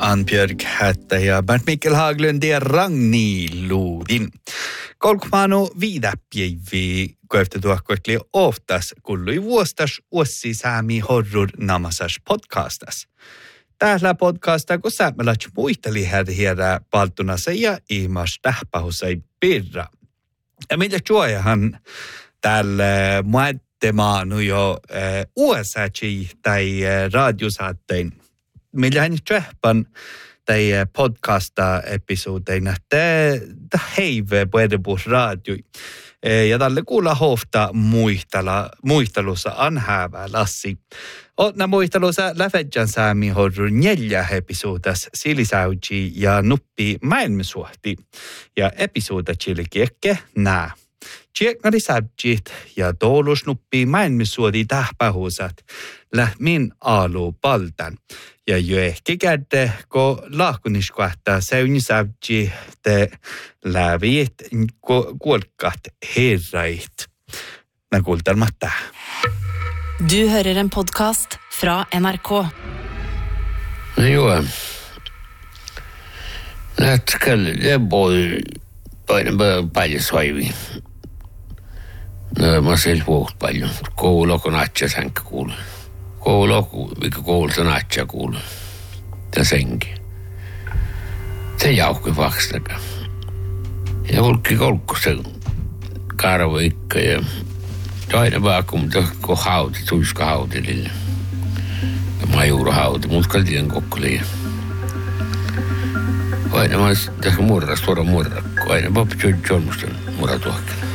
Ann-Björk Hätta ja Bernt Mikkel Haglund ja Ragnhild Lodin. Kolkmaanu viidäpjeivi koeftetuakkoitli oftas kullui vuostas uossi saami horror namasas podcastas. Täällä podcasta kun säämälät muisteli herhiedä paltunassa ja ihmas tähpähusai pirra. Ja mitä juojahan täällä muattemaanu jo uosachi tai radiosaattein. Meillä hän trähpan tai podcasta episodeina tämä heive puedebus radio. Ja tälle kuulla hofta muistelussa anhäävää lassi. Otna muistelussa läfedjan saami horru 4 episodas silisauji ja nuppi maailmasuhti. Ja episoda chilikieke nää. Tjeknari sabjit ja toulusnuppi maailmasuhti tähpähusat lähmin alu paltan. Ja jo ehkä kädde, kun lahkuniskohtaa säynisabji te läviit kuolkat herrait. Mä kuultelmatta. Du hører en podcast fra NRK. No joo. Nätkellä leboi paljon soivi. No mä sel puhut paljon. Koulu kun atja sänkä kuuluu. Mikä koulussa natsia kuuluu. Tää senki. Se jauhki vakstakaan. Ja hulkki kolkkossa karvoikka ja toinen vaakun, kun hauti, tuiska hautilille. Ja majuru hauti, muskaltien kokkoliin. Aina mä tässä murras, suora murrakko. Aina pappi tjolmustan murratuokkaan.